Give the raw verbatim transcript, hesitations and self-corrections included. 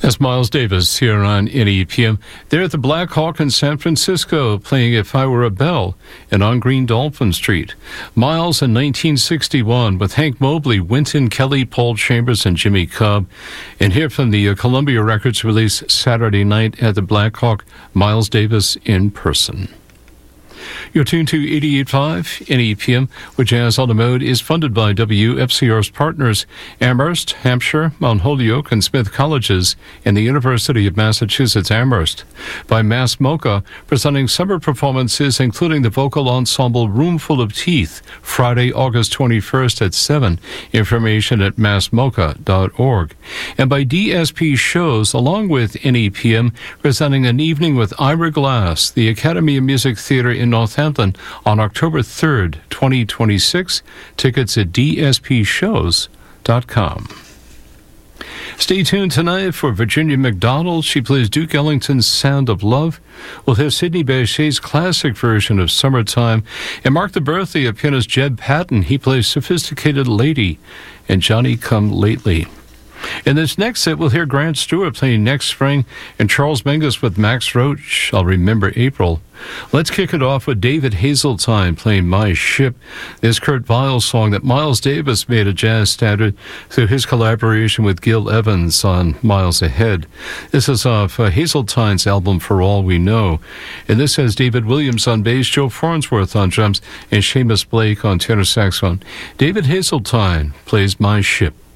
That's Miles Davis here on N E P M. They're at the Black Hawk in San Francisco playing If I Were a Bell and on Green Dolphin Street. Miles in nineteen sixty-one with Hank Mobley, Wynton Kelly, Paul Chambers, and Jimmy Cobb. And here from the uh, Columbia Records release Saturday night at the Black Hawk, Miles Davis in person. You're tuned to eighty-eight point five N E P M, where Jazz on the Mode is funded by W F C R's partners, Amherst, Hampshire, Mount Holyoke, and Smith Colleges, and the University of Massachusetts Amherst. By Mass Mocha, presenting summer performances, including the vocal ensemble Roomful of Teeth, Friday, August twenty-first at seven. Information at mass mocha dot org. And by D S P Shows, along with N E P M, presenting an evening with Ira Glass, the Academy of Music Theater in Northampton on October third, twenty twenty-six. Tickets at d s p shows dot com. Stay tuned tonight for Virginia McDonald. She plays Duke Ellington's Sound of Love. We'll hear Sidney Bechet's classic version of Summertime and mark the birthday of pianist Jeb Patton. He plays Sophisticated Lady and Johnny Come Lately. In this next set, we'll hear Grant Stewart playing Next Spring and Charles Mingus with Max Roach, I'll Remember April. Let's kick it off with David Hazeltine playing My Ship, this Kurt Vile song that Miles Davis made a jazz standard through his collaboration with Gil Evans on Miles Ahead. This is off uh, Hazeltine's album For All We Know. And this has David Williams on bass, Joe Farnsworth on drums, and Seamus Blake on tenor saxophone. David Hazeltine plays My Ship.